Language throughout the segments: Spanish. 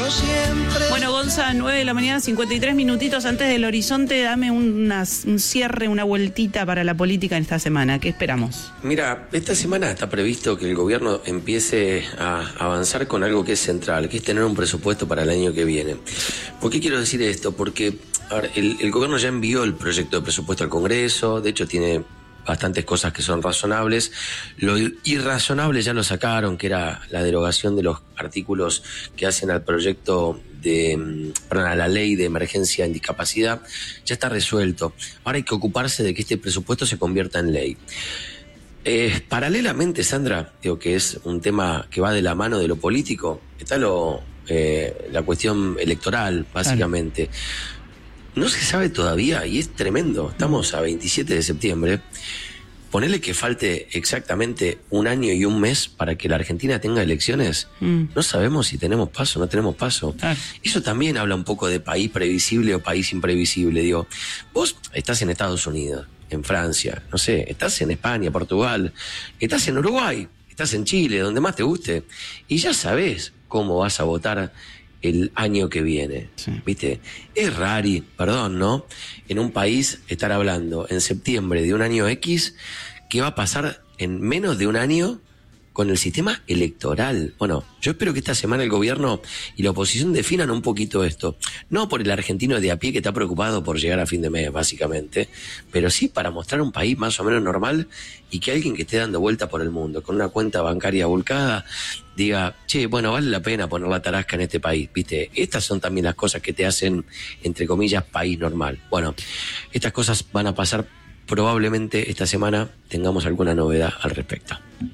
Bueno, Gonza, 9 de la mañana, 53 minutitos antes del horizonte. Dame un cierre, una vueltita para la política en esta semana. ¿Qué esperamos? Mira, esta semana está previsto que el gobierno empiece a avanzar con algo que es central, que es tener un presupuesto para el año que viene. ¿Por qué quiero decir esto? Porque a ver, el gobierno ya envió el proyecto de presupuesto al Congreso, de hecho tiene bastantes cosas que son razonables. Lo irrazonable ya lo sacaron, que era la derogación de los artículos que hacen al proyecto a la ley de emergencia en discapacidad. Ya está resuelto. Ahora hay que ocuparse de que este presupuesto se convierta en ley. Paralelamente, Sandra, digo que es un tema que va de la mano de lo político, está la cuestión electoral, básicamente. Claro. No se sabe todavía, y es tremendo, estamos a 27 de septiembre, ponerle que falte exactamente un año y un mes para que la Argentina tenga elecciones, no sabemos si tenemos paso o no tenemos paso. Eso también habla un poco de país previsible o país imprevisible. Digo, vos estás en Estados Unidos, en Francia, no sé, estás en España, Portugal, estás en Uruguay, estás en Chile, donde más te guste, y ya sabés cómo vas a votar el año que viene, sí. ¿Viste? Es rari, perdón, ¿no? En un país estar hablando en septiembre de un año X, ¿qué va a pasar en menos de un año con el sistema electoral? Bueno, yo espero que esta semana el gobierno y la oposición definan un poquito esto. No por el argentino de a pie que está preocupado por llegar a fin de mes, básicamente, pero sí para mostrar un país más o menos normal y que alguien que esté dando vuelta por el mundo con una cuenta bancaria volcada diga, che, bueno, vale la pena poner la tarasca en este país, ¿viste? Estas son también las cosas que te hacen, entre comillas, país normal. Bueno, estas cosas van a pasar, probablemente esta semana tengamos alguna novedad al respecto.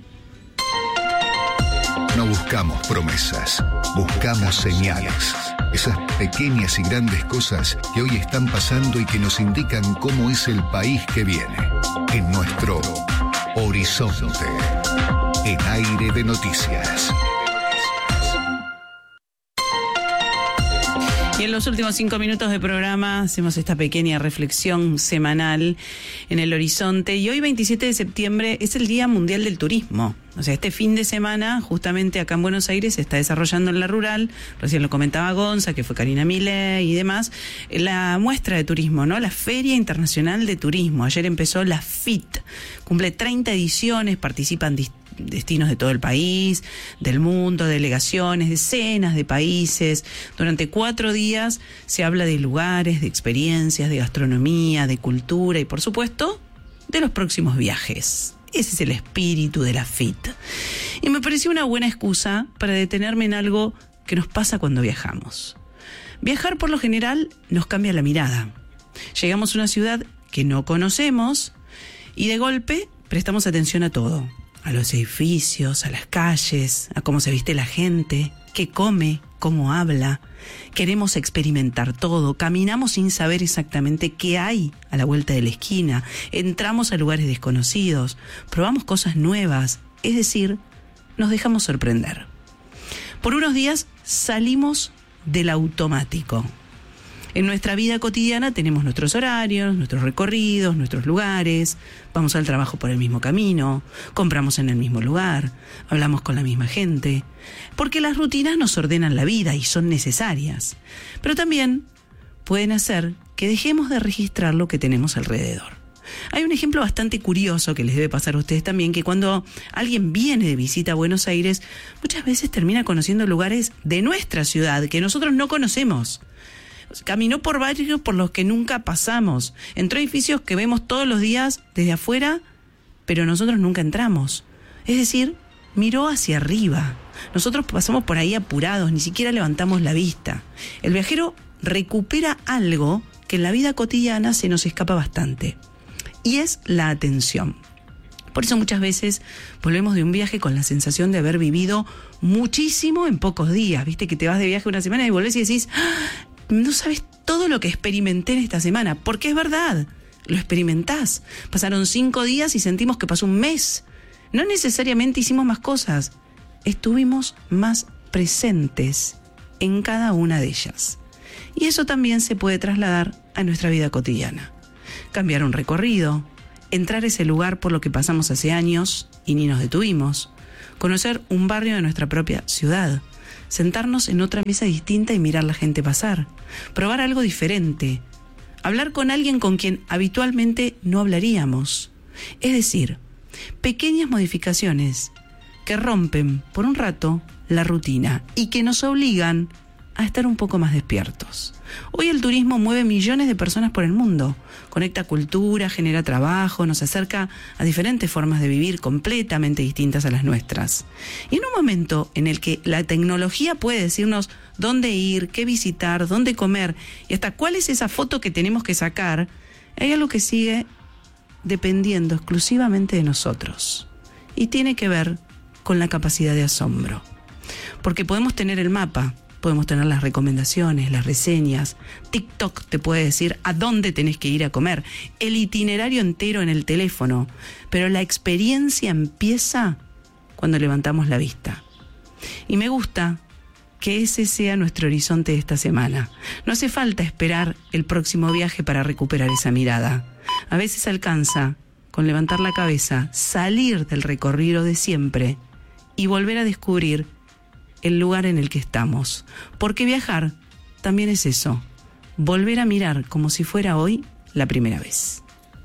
No buscamos promesas, buscamos señales. Esas pequeñas y grandes cosas que hoy están pasando y que nos indican cómo es el país que viene. En nuestro horizonte, en Aire de Noticias. Y en los últimos 5 minutos de programa hacemos esta pequeña reflexión semanal en el horizonte. Y hoy, 27 de septiembre, es el Día Mundial del Turismo. O sea, este fin de semana, justamente acá en Buenos Aires, se está desarrollando en la rural, recién lo comentaba Gonza, que fue Karina Milei y demás, la muestra de turismo, ¿no? La Feria Internacional de Turismo. Ayer empezó la FIT, cumple 30 ediciones, participan destinos de todo el país, del mundo, delegaciones, decenas de países. Durante 4 días se habla de lugares, de experiencias, de gastronomía, de cultura y, por supuesto, de los próximos viajes. Ese es el espíritu de la FIT. Y me pareció una buena excusa para detenerme en algo que nos pasa cuando viajamos. Viajar, por lo general, nos cambia la mirada. Llegamos a una ciudad que no conocemos y de golpe prestamos atención a todo. A los edificios, a las calles, a cómo se viste la gente, qué come, cómo habla. Queremos experimentar todo, caminamos sin saber exactamente qué hay a la vuelta de la esquina, entramos a lugares desconocidos, probamos cosas nuevas, es decir, nos dejamos sorprender. Por unos días salimos del automático. En nuestra vida cotidiana tenemos nuestros horarios, nuestros recorridos, nuestros lugares, vamos al trabajo por el mismo camino, compramos en el mismo lugar, hablamos con la misma gente, porque las rutinas nos ordenan la vida y son necesarias, pero también pueden hacer que dejemos de registrar lo que tenemos alrededor. Hay un ejemplo bastante curioso que les debe pasar a ustedes también, que cuando alguien viene de visita a Buenos Aires, muchas veces termina conociendo lugares de nuestra ciudad que nosotros no conocemos. Caminó por barrios por los que nunca pasamos, entró a edificios que vemos todos los días desde afuera, pero nosotros nunca entramos. Es decir, miró hacia arriba. Nosotros pasamos por ahí apurados, ni siquiera levantamos la vista. El viajero recupera algo que en la vida cotidiana se nos escapa bastante, y es la atención. Por eso muchas veces volvemos de un viaje con la sensación de haber vivido muchísimo en pocos días. Viste que te vas de viaje una semana y volvés y decís, no sabes todo lo que experimenté en esta semana, porque es verdad, lo experimentás. Pasaron 5 días y sentimos que pasó un mes. No necesariamente hicimos más cosas, estuvimos más presentes en cada una de ellas. Y eso también se puede trasladar a nuestra vida cotidiana. Cambiar un recorrido, entrar a ese lugar por lo que pasamos hace años y ni nos detuvimos, conocer un barrio de nuestra propia ciudad, sentarnos en otra mesa distinta y mirar la gente pasar, probar algo diferente, hablar con alguien con quien habitualmente no hablaríamos. Es decir, pequeñas modificaciones que rompen por un rato la rutina y que nos obligan a estar un poco más despiertos. Hoy el turismo mueve millones de personas por el mundo, conecta cultura, genera trabajo, nos acerca a diferentes formas de vivir completamente distintas a las nuestras. Y en un momento en el que la tecnología puede decirnos dónde ir, qué visitar, dónde comer y hasta cuál es esa foto que tenemos que sacar, hay algo que sigue dependiendo exclusivamente de nosotros y tiene que ver con la capacidad de asombro. Porque podemos tener el mapa, podemos tener las recomendaciones, las reseñas, TikTok te puede decir a dónde tenés que ir a comer, el itinerario entero en el teléfono, pero la experiencia empieza cuando levantamos la vista. Y me gusta que ese sea nuestro horizonte de esta semana. No hace falta esperar el próximo viaje para recuperar esa mirada. A veces alcanza con levantar la cabeza, salir del recorrido de siempre y volver a descubrir el lugar en el que estamos. Porque viajar también es eso, volver a mirar como si fuera hoy la primera vez.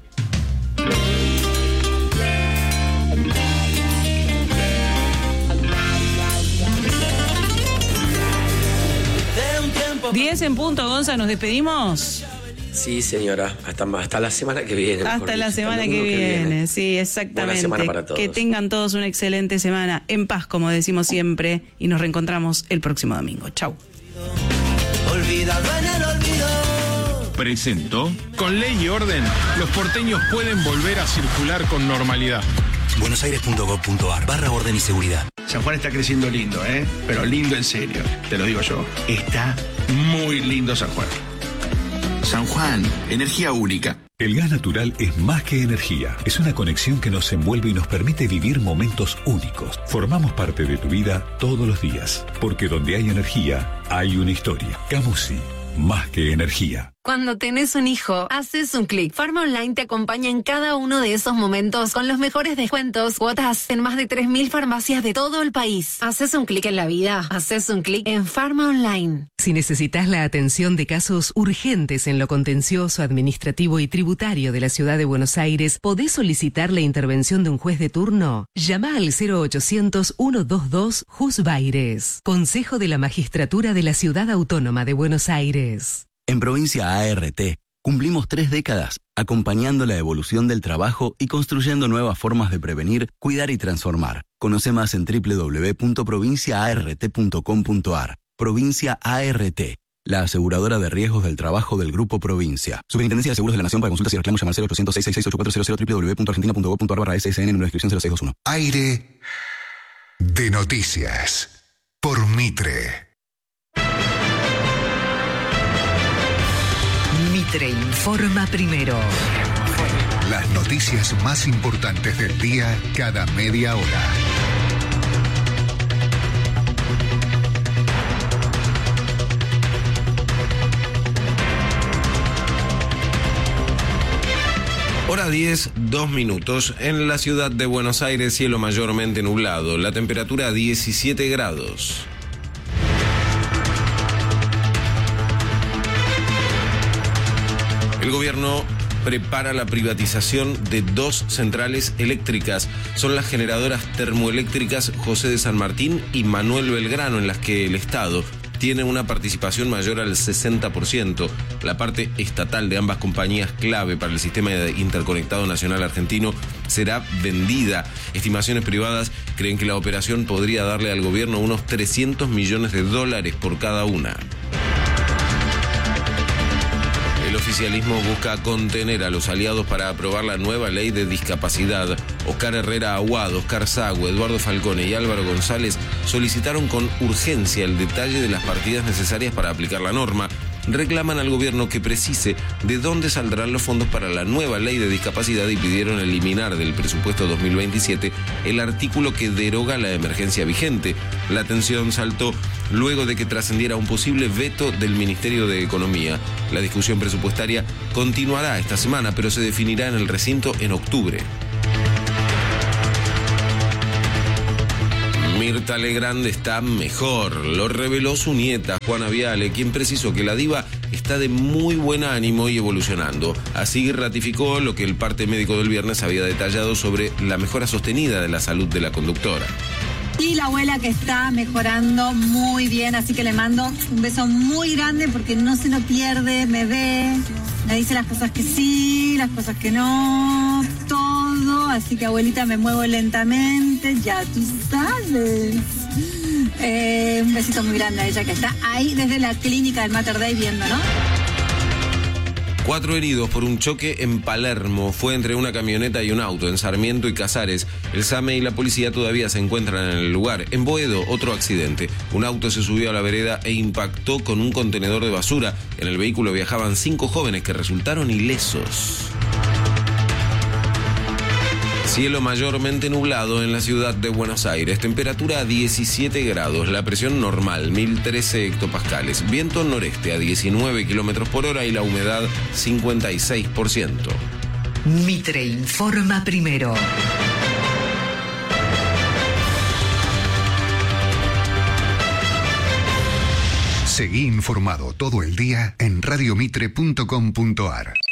¿10 en punto, Gonza? ¿Nos despedimos? Sí, señora, hasta la semana que viene. Hasta la semana que viene, sí, exactamente. Buena semana para todos. Que tengan todos una excelente semana, en paz, como decimos siempre, y nos reencontramos el próximo domingo. Chau. Olvidado en el olvido. Presentó. Con ley y orden, los porteños pueden volver a circular con normalidad. buenosaires.gov.ar/orden y seguridad. San Juan está creciendo lindo, pero lindo en serio, te lo digo yo. Está muy lindo San Juan. San Juan, energía única. El gas natural es más que energía. Es una conexión que nos envuelve y nos permite vivir momentos únicos. Formamos parte de tu vida todos los días. Porque donde hay energía, hay una historia. Camusi, más que energía. Cuando tenés un hijo, haces un clic. Pharma Online te acompaña en cada uno de esos momentos con los mejores descuentos, cuotas en más de 3.000 farmacias de todo el país. Haces un clic en la vida, haces un clic en Pharma Online. Si necesitas la atención de casos urgentes en lo contencioso, administrativo y tributario de la Ciudad de Buenos Aires, ¿podés solicitar la intervención de un juez de turno? Llama al 0800-122-JUSBAIRES. Consejo de la Magistratura de la Ciudad Autónoma de Buenos Aires. En Provincia ART, cumplimos 3 décadas acompañando la evolución del trabajo y construyendo nuevas formas de prevenir, cuidar y transformar. Conoce más en www.provinciaart.com.ar. Provincia ART, la aseguradora de riesgos del trabajo del Grupo Provincia. Superintendencia de Seguros de la Nación. Para consultas y reclamos llamar 0800-666-8400 www.argentina.gov.ar/SSN número de inscripción 0621. Aire de noticias por Mitre. Mitre informa primero. Las noticias más importantes del día cada media hora. Hora 10, 2 minutos. En la ciudad de Buenos Aires, cielo mayormente nublado. La temperatura 17 grados. El gobierno prepara la privatización de 2 centrales eléctricas. Son las generadoras termoeléctricas José de San Martín y Manuel Belgrano, en las que el Estado tiene una participación mayor al 60%. La parte estatal de ambas compañías, clave para el sistema interconectado nacional argentino, será vendida. Estimaciones privadas creen que la operación podría darle al gobierno unos $300 millones por cada una. El oficialismo busca contener a los aliados para aprobar la nueva ley de discapacidad. Oscar Herrera Aguado, Oscar Sagüe, Eduardo Falcone y Álvaro González solicitaron con urgencia el detalle de las partidas necesarias para aplicar la norma. Reclaman al gobierno que precise de dónde saldrán los fondos para la nueva ley de discapacidad y pidieron eliminar del presupuesto 2027 el artículo que deroga la emergencia vigente. La tensión saltó luego de que trascendiera un posible veto del Ministerio de Economía. La discusión presupuestaria continuará esta semana, pero se definirá en el recinto en octubre. Mirta Legrand está mejor, lo reveló su nieta, Juana Viale, quien precisó que la diva está de muy buen ánimo y evolucionando. Así ratificó lo que el parte médico del viernes había detallado sobre la mejora sostenida de la salud de la conductora. Y la abuela que está mejorando muy bien, así que le mando un beso muy grande porque no se lo pierde, me ve, me dice las cosas que sí, las cosas que no, todo. Así que abuelita, me muevo lentamente, ya tú sabes. Un besito muy grande a ella que está ahí desde la clínica del Mater Dei viendo, ¿no? 4 heridos por un choque en Palermo. Fue entre una camioneta y un auto en Sarmiento y Casares. El SAME y la policía todavía se encuentran en el lugar. En Boedo, otro accidente. Un auto se subió a la vereda e impactó con un contenedor de basura. En el vehículo viajaban 5 jóvenes que resultaron ilesos. Cielo mayormente nublado en la ciudad de Buenos Aires. Temperatura a 17 grados. La presión normal, 1013 hectopascales. Viento noreste a 19 kilómetros por hora y la humedad 56%. Mitre informa primero. Seguí informado todo el día en radiomitre.com.ar.